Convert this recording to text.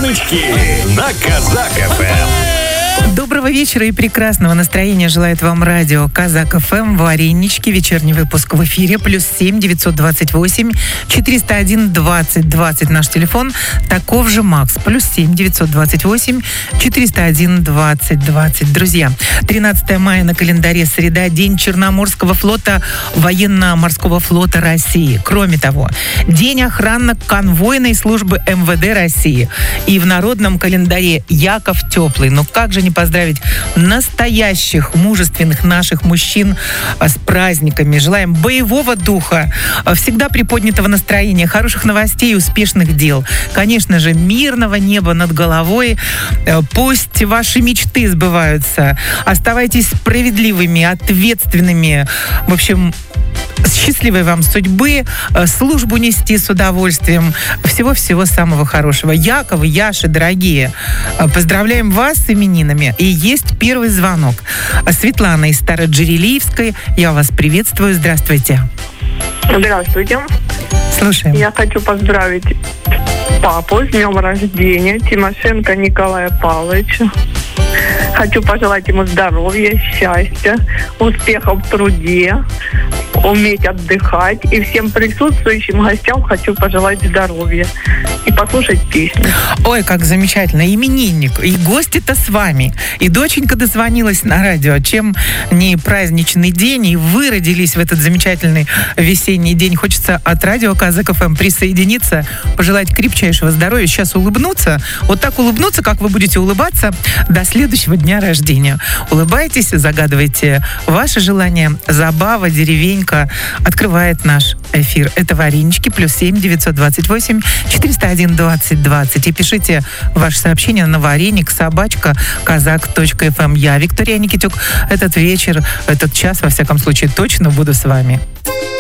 Варенички на Казак ФМ. Доброго вечера и прекрасного настроения желает вам радио Казак ФМ. Варенички. Вечерний выпуск в эфире. +7 928 401 20 20 наш телефон. Таков же Макс. +7 928 401 20 20. Друзья, 13 мая на календаре, среда, День Черноморского флота, Военно-морского флота России. Кроме того, День охранно-конвойной службы МВД России. И в народном календаре Яков Теплый. Но как же не поздравить настоящих, мужественных наших мужчин с праздниками. Желаем боевого духа, всегда приподнятого настроения, хороших новостей и успешных дел. Конечно же, мирного неба над головой. Пусть ваши мечты сбываются. Оставайтесь справедливыми, ответственными. В общем, счастливой вам судьбы, службу нести с удовольствием. Всего-всего самого хорошего. Яков, Яши, дорогие, поздравляем вас с именинами. И есть первый звонок. Светлана из Староджерелиевской. Я вас приветствую. Здравствуйте. Здравствуйте. Слушаем. Я хочу поздравить папу с днем рождения, Тимошенко Николая Павловича. Хочу пожелать ему здоровья, счастья, успехов в труде, уметь отдыхать. И всем присутствующим гостям хочу пожелать здоровья и послушать песню. Ой, как замечательно. Именинник. И гости-то с вами. И доченька дозвонилась на радио. Чем не праздничный день, и вы родились в этот замечательный весенний день. Хочется от радио Казак ФМ присоединиться, пожелать крепчайшего здоровья, сейчас улыбнуться. Вот так улыбнуться, как вы будете улыбаться до следующего дня рождения. Улыбайтесь, загадывайте ваши желания. Забава, деревенька открывает наш эфир. Это Варенички. +7 928 401 20 20. И пишите ваше сообщение на varenik@kazak.fm. Я, Виктория Никитюк, этот вечер, этот час, во всяком случае, точно буду с вами.